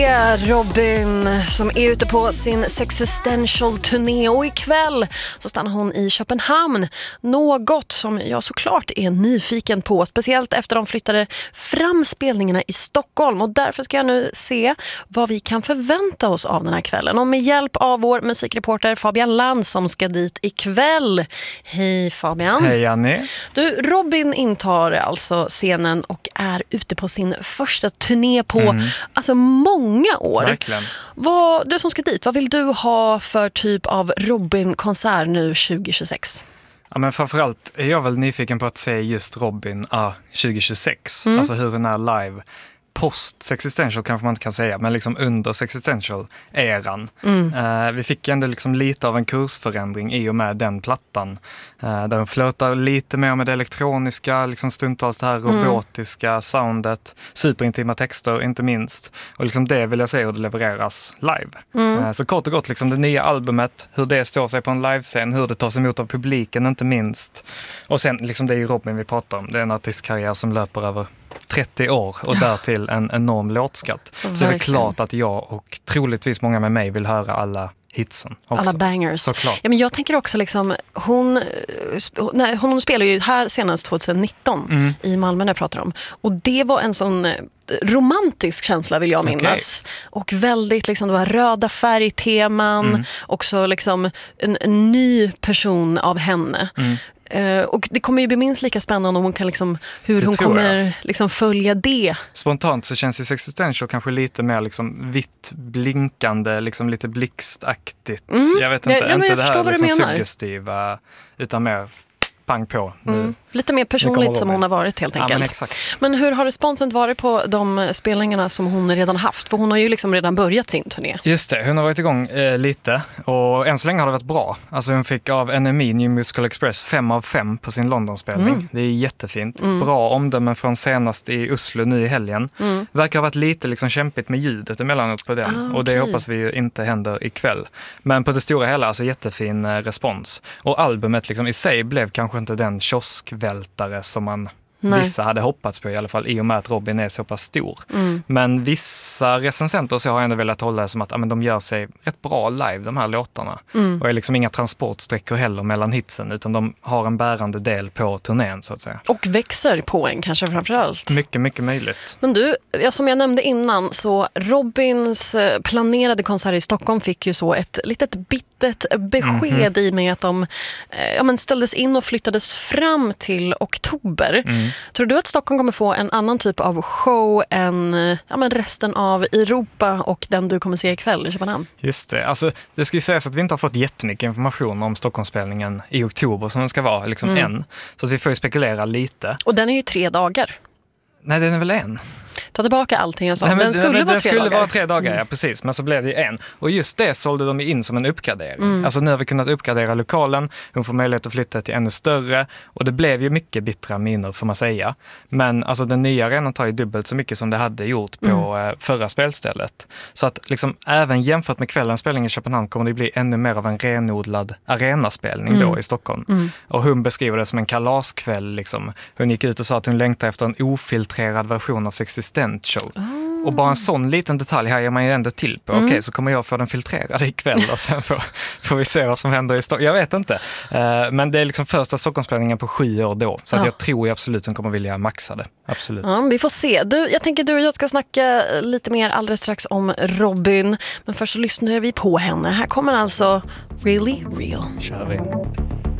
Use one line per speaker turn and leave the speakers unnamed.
Robyn som är ute på sin Sexistential-turné och ikväll så stannar hon i Köpenhamn. Något som jag såklart är nyfiken på, speciellt efter de flyttade fram spelningarna i Stockholm. Och därför ska jag nu se vad vi kan förvänta oss av den här kvällen. Och med hjälp av vår musikreporter Fabian Land som ska dit ikväll. Hej Fabian.
Hej Annie.
Du, Robyn intar alltså scenen och är ute på sin första turné på alltså många år.
Verkligen.
Du som ska dit, vad vill du ha för typ av Robyn-konsert nu 2026?
Ja, men framförallt är jag väl nyfiken på att se just Robyn 2026. Alltså hur den är live. Post-Sexistential kanske man inte kan säga, men liksom under Sexistential-eran. Vi fick ändå liksom lite av en kursförändring i och med den plattan. Där de flötar lite mer med det elektroniska, liksom stundtals det här robotiska soundet, superintima texter inte minst. Och liksom det vill jag se hur det levereras live. Så kort och gott liksom det nya albumet, hur det står sig på en livescen, hur det tas emot av publiken inte minst. Och sen liksom det är ju Robyn vi pratar om. Det är en artistkarriär som löper över 30 år och därtill en enorm låtskatt. Så det är klart att jag och troligtvis många med mig vill höra alla hitsen också.
Alla bangers.
Såklart.
Ja, men jag tänker också liksom, hon spelar ju här senast 2019 i Malmö när jag pratar om. Och det var en sån romantisk känsla vill jag minnas. Och väldigt liksom, det var röda färgteman. Också liksom en ny person av henne. Och det kommer ju bli minst lika spännande om hon kan liksom, hur hon kommer liksom följa det.
Spontant så känns ju Sexistential kanske lite mer liksom vitt blinkande, liksom lite blixtaktigt. Jag vet inte,
jag
inte det här liksom
menar.
Suggestiva utan mer pang på.
Lite mer personligt som hon har varit helt enkelt.
Ja, men exakt.
Men hur har responsen varit på de spelningarna som hon redan haft? För hon har ju liksom redan börjat sin turné.
Just det, hon har varit igång lite och än så länge har det varit bra. Alltså hon fick av NME, New Musical Express, 5 av 5 på sin Londonspelning. Det är jättefint. Bra omdömen från senast i Oslo nu i helgen. Verkar ha varit lite liksom kämpigt med ljudet emellanåt på den. Och det hoppas vi ju inte händer ikväll. Men på det stora hela, alltså jättefin respons. Och albumet liksom i sig blev kanske inte den kioskvältare som man vissa hade hoppats på i alla fall, i och med att Robyn är så pass stor. Men vissa recensenter så har ändå velat hålla det som att men de gör sig rätt bra live, de här låtarna. Och är liksom inga transportsträckor heller mellan hitsen, utan de har en bärande del på turnén så att säga. Och
växer på en kanske framförallt.
Mycket, mycket möjligt.
Men du, som jag nämnde innan, så Robyns planerade konsert i Stockholm fick ju så ett litet bittert besked i med att de ställdes in och flyttades fram till oktober. Tror du att Stockholm kommer få en annan typ av show än resten av Europa och den du kommer se ikväll i Köpenhamn?
Just det. Alltså, det ska ju sägas att vi inte har fått jättemycket information om Stockholmsspelningen i oktober som den ska vara liksom än. Så att vi får ju spekulera lite.
Och den är ju 3 dagar.
Nej, den är väl en.
Ta tillbaka allting och så.
Nej,
den skulle
vara 3 dagar, ja precis. Men så blev det ju en. Och just det sålde de in som en uppgradering. Alltså nu har vi kunnat uppgradera lokalen. Hon får möjlighet att flytta till ännu större. Och det blev ju mycket bittra minor får man säga. Men alltså den nya arenan tar ju dubbelt så mycket som det hade gjort på förra spelstället. Så att liksom även jämfört med kvällens spelning i Köpenhamn kommer det bli ännu mer av en renodlad arenaspelning då i Stockholm. Och hon beskriver det som en kalaskväll liksom. Hon gick ut och sa att hon längtar efter en ofiltrerad version av Sexistential. Och bara en sån liten detalj här ger man ju ändå till på. Okej, så kommer jag få den filtrerad ikväll och sen får vi se vad som händer i Stockholm. Jag vet inte. Men det är liksom första Stockholmsspelningen på 7 år då. Så att jag tror ju absolut hon kommer vilja maxa det. Absolut.
Ja, vi får se. Jag tänker du och jag ska snacka lite mer alldeles strax om Robyn. Men först så lyssnar vi på henne. Här kommer alltså Really Real.
Kör vi.